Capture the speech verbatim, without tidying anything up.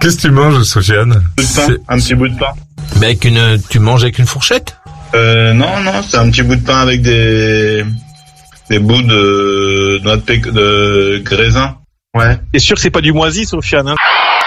Qu'est-ce que tu manges, Sofiane? Un bout de pain, un petit bout de pain. Bah avec une, tu manges avec une fourchette? Euh, non, non, c'est un petit bout de pain avec des, des bouts de, noix de, péc... de graisin. Ouais. T'es sûr que c'est pas du moisi, Sofiane, hein?